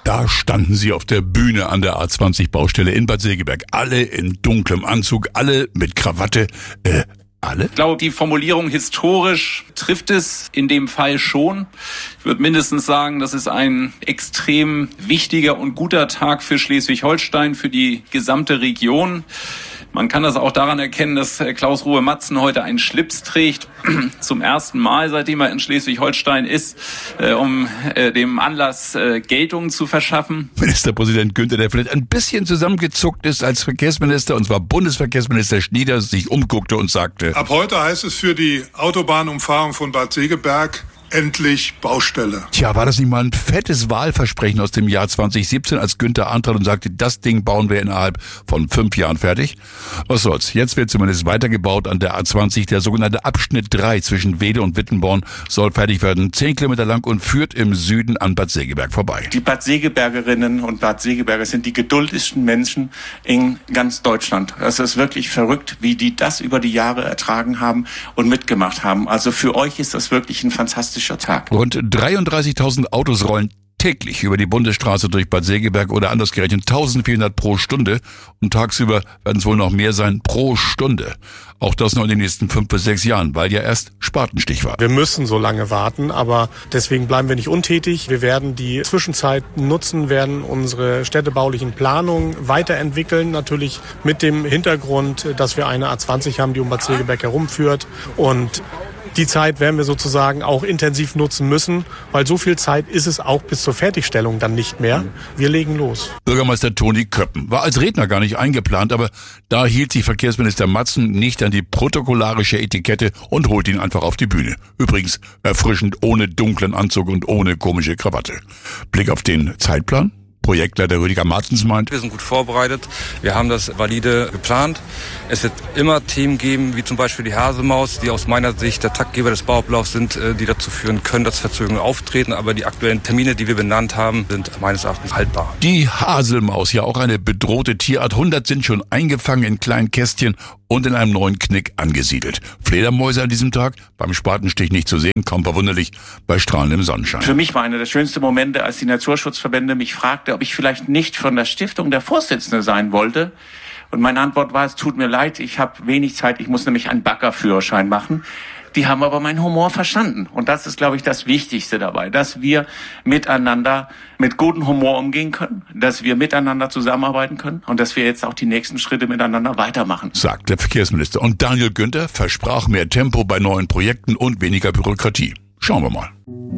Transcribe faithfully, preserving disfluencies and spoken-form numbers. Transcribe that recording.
Da standen sie auf der Bühne an der A zwanzig Baustelle in Bad Segeberg. Alle in dunklem Anzug, alle mit Krawatte. Äh, alle? Ich glaube, die Formulierung historisch trifft es in dem Fall schon. Ich würde mindestens sagen, das ist ein extrem wichtiger und guter Tag für Schleswig-Holstein, für die gesamte Region. Man kann das auch daran erkennen, dass Klaus-Ruhe Matzen heute einen Schlips trägt, zum ersten Mal, seitdem er in Schleswig-Holstein ist, äh, um äh, dem Anlass äh, Geltung zu verschaffen. Ministerpräsident Günther, der vielleicht ein bisschen zusammengezuckt ist als Verkehrsminister, und zwar Bundesverkehrsminister Schnieder, sich umguckte und sagte: Ab heute heißt es für die Autobahnumfahrung von Bad Segeberg endlich Baustelle. Tja, war das nicht mal ein fettes Wahlversprechen aus dem Jahr zwanzig siebzehn, als Günther antrat und sagte, das Ding bauen wir innerhalb von fünf Jahren fertig? Was soll's? Jetzt wird zumindest weitergebaut an der A zwanzig. Der sogenannte Abschnitt drei zwischen Wehle und Wittenborn soll fertig werden. Zehn Kilometer lang und führt im Süden an Bad Segeberg vorbei. Die Bad Segebergerinnen und Bad Segeberger sind die geduldigsten Menschen in ganz Deutschland. Es ist wirklich verrückt, wie die das über die Jahre ertragen haben und mitgemacht haben. Also für euch ist das wirklich ein fantastischer Tag. Rund dreiunddreißigtausend Autos rollen täglich über die Bundesstraße durch Bad Segeberg, oder anders gerechnet eintausendvierhundert pro Stunde, und tagsüber werden es wohl noch mehr sein pro Stunde. Auch das noch in den nächsten fünf bis sechs Jahren, weil ja erst Spatenstich war. Wir müssen so lange warten, aber deswegen bleiben wir nicht untätig. Wir werden die Zwischenzeit nutzen, werden unsere städtebaulichen Planungen weiterentwickeln, natürlich mit dem Hintergrund, dass wir eine A zwanzig haben, die um Bad Segeberg herumführt, und die Zeit werden wir sozusagen auch intensiv nutzen müssen, weil so viel Zeit ist es auch bis zur Fertigstellung dann nicht mehr. Wir legen los. Bürgermeister Toni Köppen war als Redner gar nicht eingeplant, aber da hielt sich Verkehrsminister Matzen nicht an die protokollarische Etikette und holte ihn einfach auf die Bühne. Übrigens erfrischend ohne dunklen Anzug und ohne komische Krawatte. Blick auf den Zeitplan. Projektleiter Rüdiger Martens meint: Wir sind gut vorbereitet, wir haben das valide geplant. Es wird immer Themen geben, wie zum Beispiel die Hasemaus, die aus meiner Sicht der Taktgeber des Bauablaufs sind, die dazu führen können, dass Verzögerungen auftreten. Aber die aktuellen Termine, die wir benannt haben, sind meines Erachtens haltbar. Die Haselmaus, ja auch eine bedrohte Tierart. hundert sind schon eingefangen in kleinen Kästchen und in einem neuen Knick angesiedelt. Fledermäuse an diesem Tag, beim Spatenstich nicht zu sehen, kaum verwunderlich, bei strahlendem Sonnenschein. Für mich war einer der schönsten Momente, als die Naturschutzverbände mich fragte, ob ich vielleicht nicht von der Stiftung der Vorsitzende sein wollte. Und meine Antwort war: Es tut mir leid, ich habe wenig Zeit, ich muss nämlich einen Baggerführerschein machen. Die haben aber meinen Humor verstanden. Und das ist, glaube ich, das Wichtigste dabei, dass wir miteinander mit gutem Humor umgehen können, dass wir miteinander zusammenarbeiten können und dass wir jetzt auch die nächsten Schritte miteinander weitermachen, sagt der Verkehrsminister. Und Daniel Günther versprach mehr Tempo bei neuen Projekten und weniger Bürokratie. Schauen wir mal.